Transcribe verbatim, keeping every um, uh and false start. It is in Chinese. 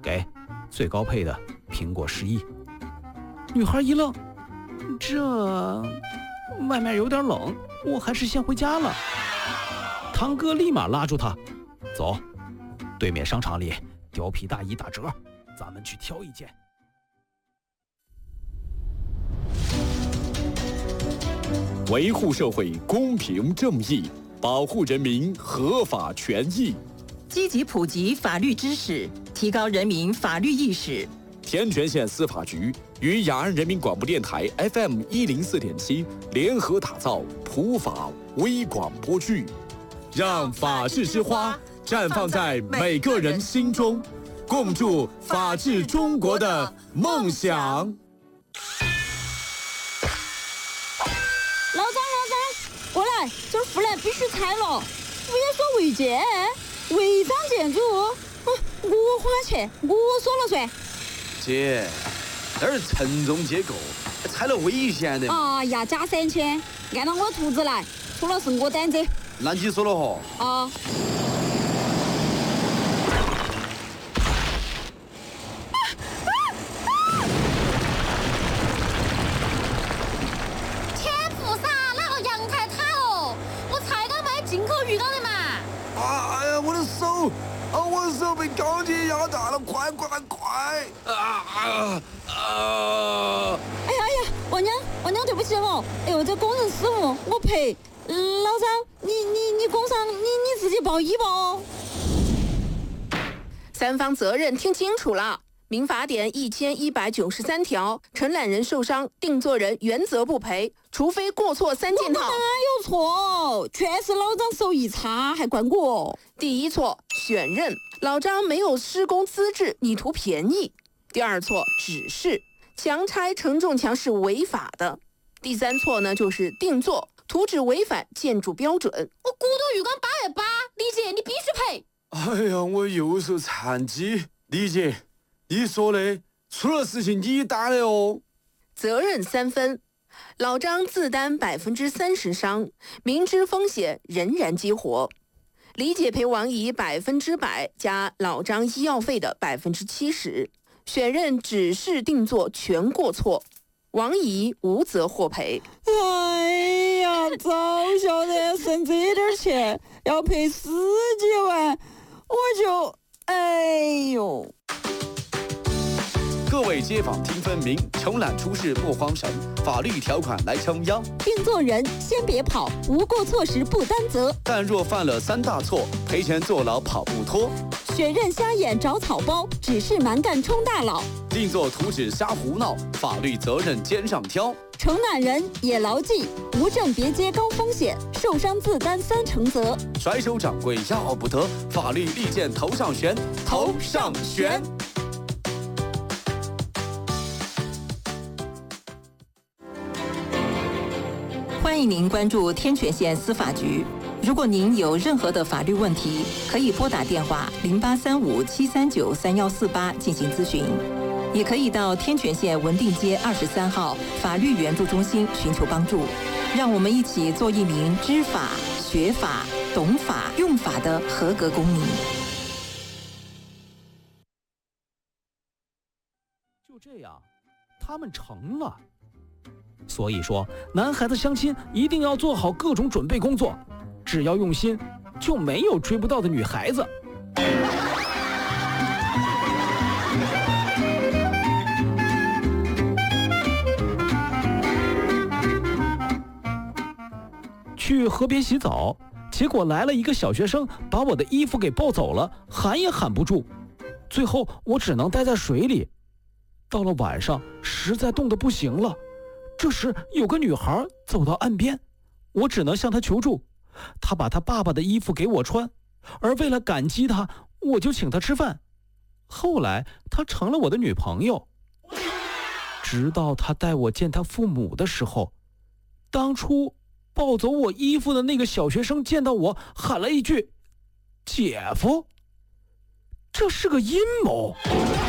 给，最高配的苹果十一。女孩一愣，这外面有点冷，我还是先回家了。堂哥立马拉住他，走，对面商场里貂皮大衣打折，咱们去挑一件。 维护社会公平正义，保护人民合法权益， 积极普及法律知识，提高人民法律意识。 天全县司法局与雅安人民广播电台 F M 一零四点七联合打造普法微广播剧，让法治之花绽放在每个人心中，共筑法治中国的梦想。 老张，老张，过来，这儿护栏必须拆了。不要说违建，违章建筑，嗯，我花钱，我说了算。 姐，这儿承重结构，拆了危险的。 哎呀，加三千，按照我图纸来，出了是我担子。 那你说了哈？ 啊。 啊！我的手被钢筋压大了，快快快！啊啊啊！ 哎呀哎呀，王娘，王娘，对不起哦。哎呦，这工人失误，我赔。老张，你你你工伤，你你自己报医吧哦。 三方责任听清楚了。民法典一千一百九十三条，承揽人受伤，定作人原则不赔，除非过错三件套。 哪有错？全是老张手艺差，还怪我。 第一错，选任，老张没有施工资质，你图便宜。第二错，指示，强拆承重墙是违法的。第三错呢，就是定做，图纸违反建筑标准。 我骨头鱼缸八万八，李姐你必须赔。 哎呀，我右手残疾，李姐。你说的，出了事情你担的哦。 责任三分，老张自担百分之三十伤，明知风险仍然激活。李姐赔王姨百分之百加老张医药费的百分之七十。选任指示定做全过错，王姨无责获赔。 哎呀，早晓得省这点钱要赔十几万，我就哎呦。 各位街坊听分明，承揽出事莫慌神，法律条款来撑腰。 定做人先别跑，无过错时不担责。 但若犯了三大错，赔钱坐牢跑不脱。 选任瞎眼找草包，指示蛮干充大佬。 定做图纸瞎胡闹，法律责任肩上挑。 承揽人也牢记，无证别接高风险，受伤自担三成责。 甩手掌柜要不得，法律利剑头上悬，头上悬。 欢迎您关注天全县司法局。如果您有任何的法律问题，可以拨打电话零八三五七三九三幺四八进行咨询，也可以到天全县文定街二十三号法律援助中心寻求帮助。让我们一起做一名知法、学法、懂法、用法的合格公民。 就这样，他们成了。所以说，男孩子相亲一定要做好各种准备工作，只要用心，就没有追不到的女孩子。去河边洗澡，结果来了一个小学生，把我的衣服给抱走了，喊也喊不住，最后我只能待在水里。到了晚上，实在冻得不行了。这时有个女孩走到岸边，我只能向她求助。她把她爸爸的衣服给我穿，而为了感激她，我就请她吃饭。后来她成了我的女朋友。直到她带我见她父母的时候，当初抱走我衣服的那个小学生见到我喊了一句：“姐夫。”这是个阴谋。